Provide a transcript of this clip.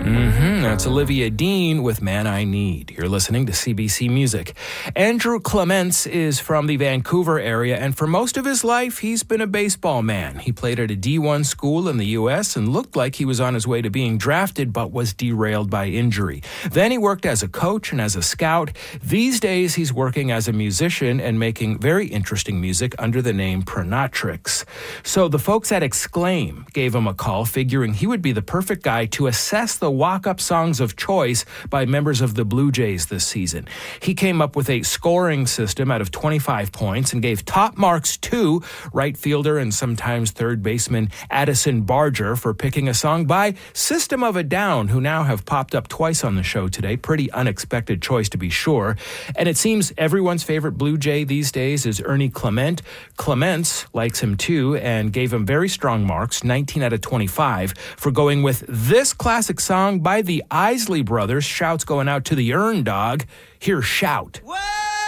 That's Olivia Dean with Man I Need. You're listening to CBC Music. Andrew Clements is from the Vancouver area, and for most of his life, he's been a baseball man. He played at a D1 school in the U.S. and looked like he was on his way to being drafted, but was derailed by injury. Then he worked as a coach and as a scout. These days, he's working as a musician and making very interesting music under the name Pronatrix. So the folks at Exclaim gave him a call, figuring he would be the perfect guy to assess the walk-up songs of choice by members of the Blue Jays this season. He came up with a scoring system out of 25 points and gave top marks to right fielder and sometimes third baseman Addison Barger for picking a song by System of a Down, who now have popped up twice on the show today. Pretty unexpected choice, to be sure. And it seems everyone's favorite Blue Jay these days is Ernie Clement. Clements likes him too and gave him very strong marks, 19 out of 25, for going with this classic song by the Isley Brothers. Shouts going out to the Earn Dog. Here's Shout. What?